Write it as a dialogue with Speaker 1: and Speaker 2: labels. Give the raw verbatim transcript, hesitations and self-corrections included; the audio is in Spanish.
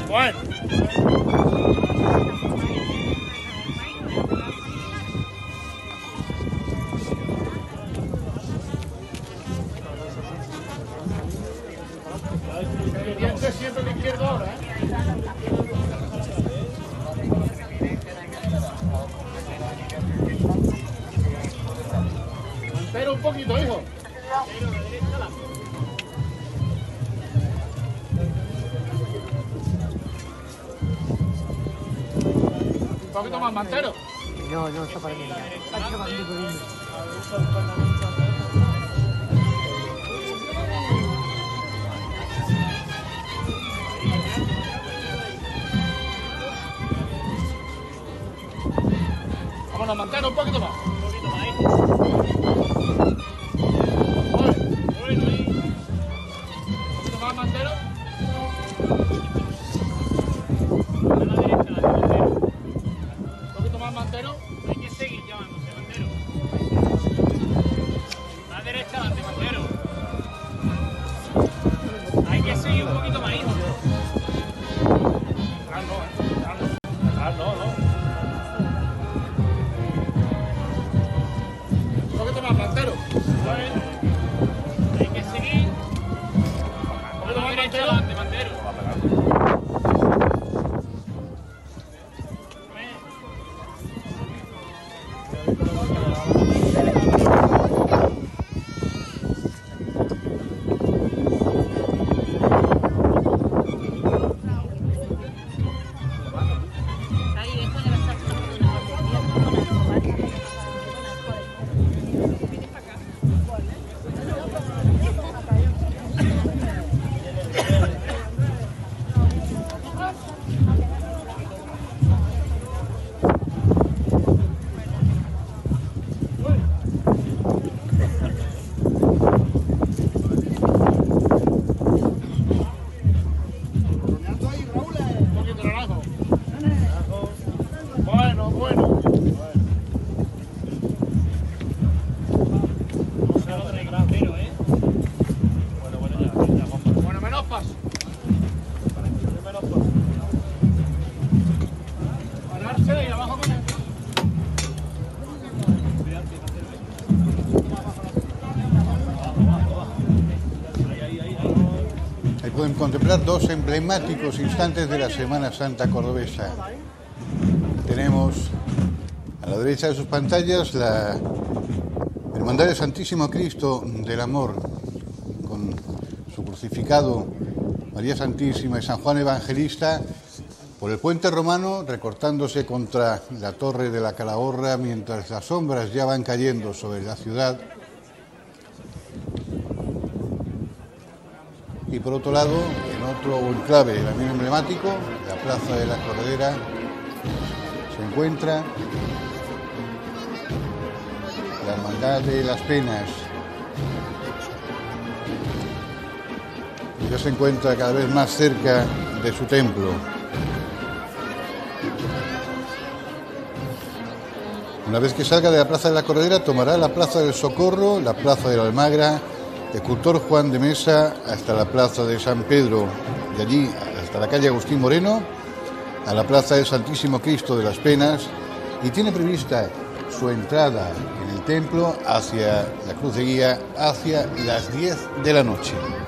Speaker 1: Bueno. El diente siempre de izquierdo ahora, ¿eh? Espera un poquito, hijo. Un poquito más, mantero.
Speaker 2: No, no, está para mí. Está para mí, por mí.
Speaker 1: Vámonos, mantero, un poquito más.
Speaker 3: Un poquito más ahí. Bueno, ahí.
Speaker 1: Un poquito más, mantero.
Speaker 3: A la derecha, la de Mantero.
Speaker 1: Un poquito más, mantero.
Speaker 3: Hay que seguir llamándose Mantero. A la derecha, la de Mantero. Hay que seguir un poquito más, hijo.
Speaker 1: Ah, no, eh. Ah, no. Ah, no, no. Un poquito más, mantero.
Speaker 3: Bueno, hay que seguir.
Speaker 1: Un poquito
Speaker 3: A la
Speaker 1: más,
Speaker 3: derecha,
Speaker 1: mantero.
Speaker 3: la de Mantero.
Speaker 1: Un poquito de naranjo. Bueno, bueno.
Speaker 3: Pero, ¿eh?
Speaker 1: Bueno, bueno, ya, ya, vamos. Bueno, menos paso. Menos paso. Pararse y abajo con él.
Speaker 4: Ahí pueden contemplar dos emblemáticos instantes de la Semana Santa cordobesa. Tenemos a la derecha de sus pantallas la Hermandad del Santísimo Cristo del Amor, con su crucificado, María Santísima y San Juan Evangelista, por el puente romano, recortándose contra la torre de la Calahorra, mientras las sombras ya van cayendo sobre la ciudad. Y por otro lado, en otro enclave también emblemático, la Plaza de la Corredera, se encuentra la Hermandad de las Penas. Ya se encuentra cada vez más cerca de su templo. Una vez que salga de la Plaza de la Corredera, tomará la Plaza del Socorro, la Plaza de la Almagra, de Cultor Juan de Mesa hasta la Plaza de San Pedro, de allí hasta la calle Agustín Moreno, a la Plaza del Santísimo Cristo de las Penas, y tiene prevista su entrada en el templo hacia la Cruz de Guía hacia las diez de la noche.